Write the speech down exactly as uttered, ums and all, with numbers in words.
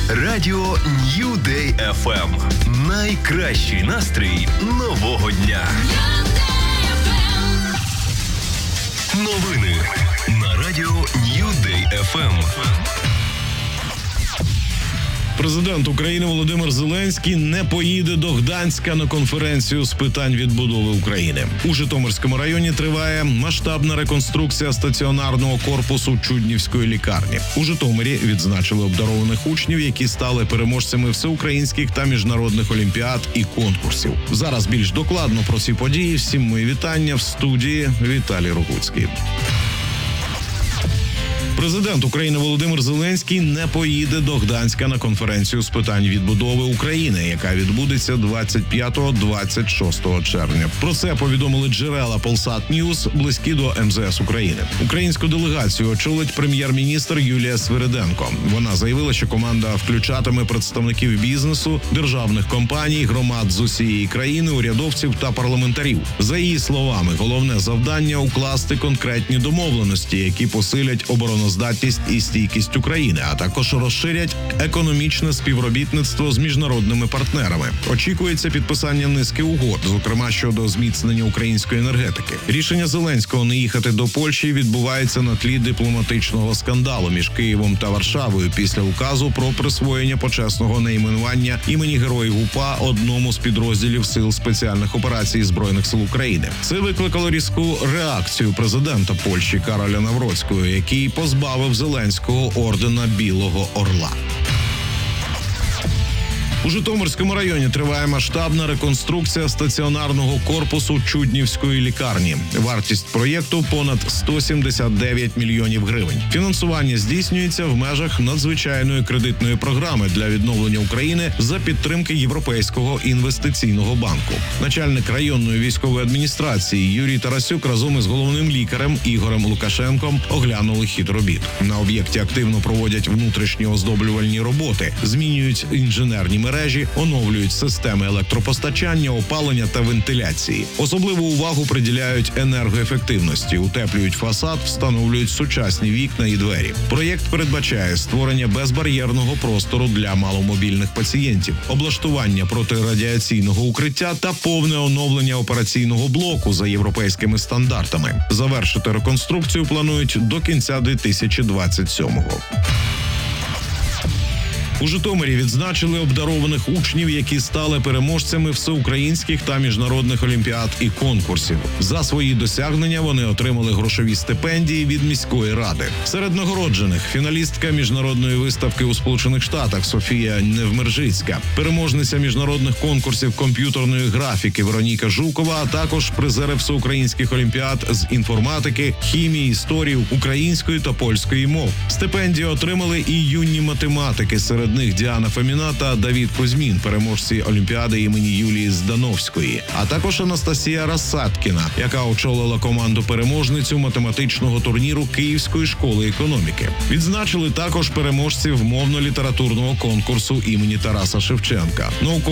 Радіо New Day еф ем. Найкращий настрій нового дня. Новини на Радіо New Day еф ем. Президент України Володимир Зеленський не поїде до Гданська на конференцію з питань відбудови України. У Житомирському районі триває масштабна реконструкція стаціонарного корпусу Чуднівської лікарні. У Житомирі відзначили обдарованих учнів, які стали переможцями всеукраїнських та міжнародних олімпіад і конкурсів. Зараз більш докладно про ці події. Всім мої вітання в студії Віталій Рогуцький. Президент України Володимир Зеленський не поїде до Гданська на конференцію з питань відбудови України, яка відбудеться двадцять п'ятого - двадцять шостого червня. Про це повідомили джерела Polsat News, близькі до ем зе ес України. Українську делегацію очолить прем'єр-міністр Юлія Свириденко. Вона заявила, що команда включатиме представників бізнесу, державних компаній, громад з усієї країни, урядовців та парламентарів. За її словами, головне завдання – укласти конкретні домовленості, які посилять обороноздатність здатність і стійкість України, а також розширять економічне співробітництво з міжнародними партнерами. Очікується підписання низки угод, зокрема щодо зміцнення української енергетики. Рішення Зеленського не їхати до Польщі відбувається на тлі дипломатичного скандалу між Києвом та Варшавою після указу про присвоєння почесного найменування імені Героїв УПА одному з підрозділів Сил спеціальних операцій Збройних сил України. Це викликало різку реакцію президента Польщі Кароля Навроцького, який позбавив Позбавив Зеленського ордена Білого Орла. У Житомирському районі триває масштабна реконструкція стаціонарного корпусу Чуднівської лікарні. Вартість проєкту – понад сто сімдесят дев'ять мільйонів гривень. Фінансування здійснюється в межах надзвичайної кредитної програми для відновлення України за підтримки Європейського інвестиційного банку. Начальник районної військової адміністрації Юрій Тарасюк разом із головним лікарем Ігорем Лукашенком оглянули хід робіт. На об'єкті активно проводять внутрішні оздоблювальні роботи, змінюють інженерні мережі, оновлюють системи електропостачання, опалення та вентиляції. Особливу увагу приділяють енергоефективності, утеплюють фасад, встановлюють сучасні вікна і двері. Проєкт передбачає створення безбар'єрного простору для маломобільних пацієнтів, облаштування протирадіаційного укриття та повне оновлення операційного блоку за європейськими стандартами. Завершити реконструкцію планують до кінця дві тисячі двадцять сьомого. У Житомирі відзначили обдарованих учнів, які стали переможцями всеукраїнських та міжнародних олімпіад і конкурсів. За свої досягнення вони отримали грошові стипендії від міської ради. Серед нагороджених – фіналістка міжнародної виставки у Сполучених Штатах Софія Невмержицька, переможниця міжнародних конкурсів комп'ютерної графіки Вероніка Жукова, а також призери всеукраїнських олімпіад з інформатики, хімії, історії, української та польської мов. Стипендії отримали і юні математики, серед Серед них Діана Фоміна та Давід Кузьмін, переможці Олімпіади імені Юлії Здановської, а також Анастасія Рассадкіна, яка очолила команду-переможницю математичного турніру Київської школи економіки. Відзначили також переможців мовно-літературного конкурсу імені Тараса Шевченка.